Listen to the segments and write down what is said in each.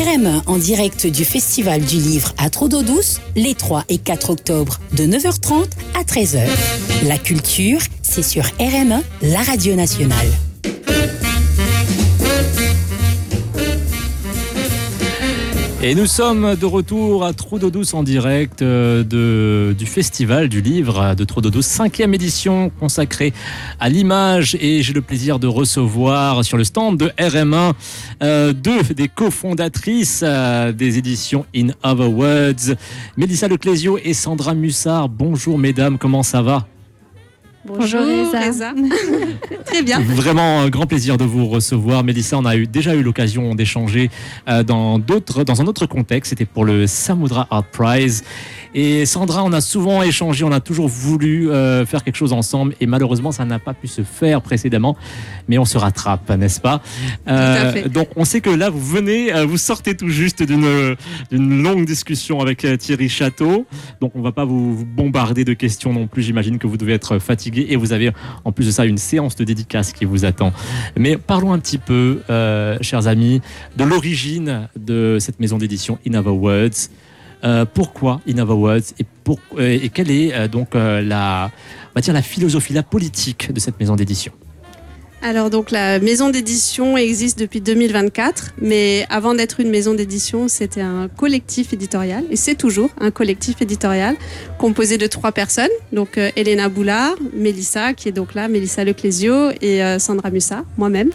RM1 en direct du Festival du Livre à Trou-d'Eau-Douce, les 3 et 4 octobre de 9h30 à 13h. La culture, c'est sur RM1, la radio nationale. Et nous sommes de retour à Trou-d'Eau-Douce en direct du Festival du Livre de Trou-d'Eau-Douce, 5e édition consacrée à l'image. Et j'ai le plaisir de recevoir sur le stand de RM1 deux des cofondatrices des éditions In Other Words, Mélissa Leclésio et Sandra Mussard. Bonjour mesdames, comment ça va ? Bonjour Reza. Très bien. Vraiment un grand plaisir de vous recevoir. Mélissa, on a déjà eu l'occasion d'échanger dans un autre contexte. C'était pour le Samudra Art Prize. Et Sandra, on a souvent échangé, on a toujours voulu faire quelque chose ensemble. Et malheureusement, ça n'a pas pu se faire précédemment. Mais on se rattrape, n'est-ce pas ? Tout à fait. Donc, on sait que là, vous sortez tout juste d'une longue discussion avec Thierry Château. Donc, on ne va pas vous bombarder de questions non plus. J'imagine que vous devez être fatigué. Et vous avez, en plus de ça, une séance de dédicace qui vous attend. Mais parlons un petit peu, chers amis, de l'origine de cette maison d'édition In Other Words. Pourquoi In Other Words et quelle est donc la philosophie, la politique de cette maison d'édition ? Alors donc la maison d'édition existe depuis 2024, mais avant d'être une maison d'édition, c'était un collectif éditorial, et c'est toujours un collectif éditorial composé de 3 personnes, donc Elena Boulard, Mélissa, qui est donc là, Mélissa Leclésio, et Sandra Mussard, moi-même.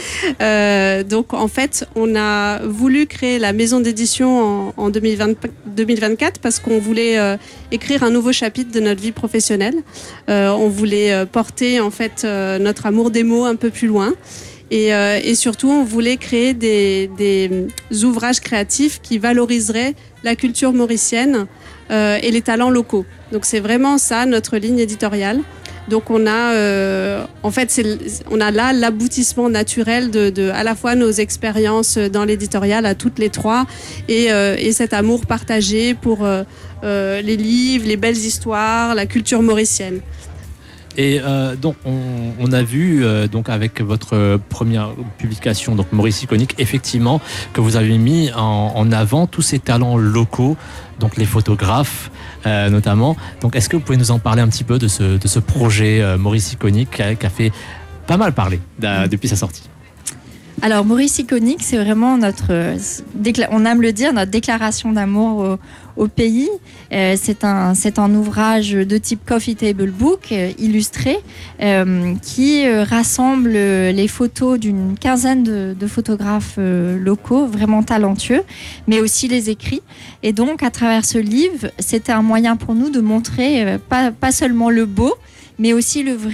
Donc en fait, on a voulu créer la maison d'édition en 2024 parce qu'on voulait écrire un nouveau chapitre de notre vie professionnelle. On voulait porter en fait notre amour des mots un peu plus loin et surtout on voulait créer des ouvrages créatifs qui valoriseraient la culture mauricienne et les talents locaux. Donc c'est vraiment ça notre ligne éditoriale. Donc on a on a là l'aboutissement naturel de à la fois nos expériences dans l'éditorial à toutes les 3 et cet amour partagé pour les livres, les belles histoires, la culture mauricienne. Et donc on a vu donc avec votre première publication, donc Maurice Iconique, effectivement que vous avez mis en avant tous ces talents locaux, donc les photographes notamment. Donc est-ce que vous pouvez nous en parler un petit peu de ce projet Maurice Iconique qui a fait pas mal parler depuis sa sortie? Alors Maurice Iconique, c'est vraiment on aime le dire, notre déclaration d'amour au pays. C'est un ouvrage de type coffee table book illustré qui rassemble les photos d'une quinzaine de photographes locaux vraiment talentueux, mais aussi les écrits. Et donc à travers ce livre, c'était un moyen pour nous de montrer pas seulement le beau, mais aussi le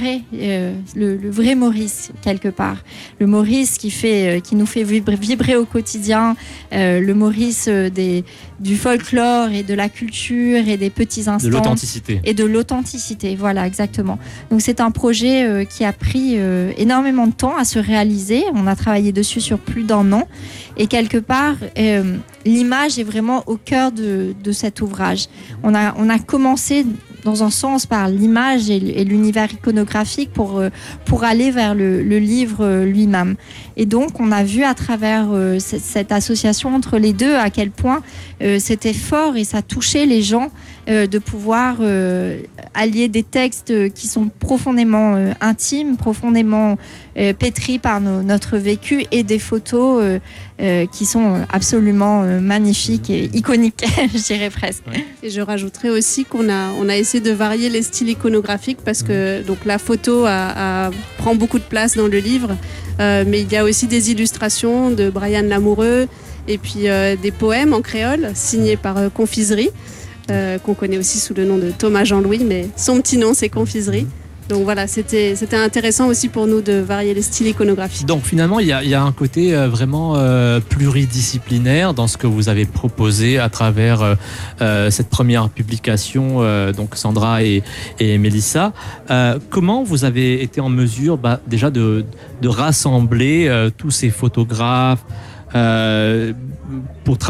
vrai Maurice, quelque part. Le Maurice qui nous fait vibrer au quotidien, le Maurice du folklore et de la culture et des petits instants. De l'authenticité. Et de l'authenticité, voilà, exactement. Donc c'est un projet qui a pris énormément de temps à se réaliser. On a travaillé dessus sur plus d'1 an. Et quelque part, l'image est vraiment au cœur de cet ouvrage. On a commencé dans un sens par l'image et l'univers iconographique pour aller vers le livre lui-même. Et donc, on a vu à travers cette association entre les deux à quel point c'était fort et ça touchait les gens de pouvoir allier des textes qui sont profondément intimes, profondément pétris par notre vécu et des photos qui sont absolument magnifiques et iconiques, je dirais presque. Et je rajouterais aussi qu'on a essayé de varier les styles iconographiques parce que donc, la photo prend beaucoup de place dans le livre, mais il y a aussi des illustrations de Brian Lamoureux et puis des poèmes en créole signés par Confiserie, qu'on connaît aussi sous le nom de Thomas Jean-Louis, mais son petit nom c'est Confiserie. Donc voilà, c'était intéressant aussi pour nous de varier les styles iconographiques. Donc finalement, il y a un côté vraiment pluridisciplinaire dans ce que vous avez proposé à travers cette première publication, donc Sandra et Mélissa. Comment vous avez été en mesure déjà de rassembler tous ces photographes pour travailler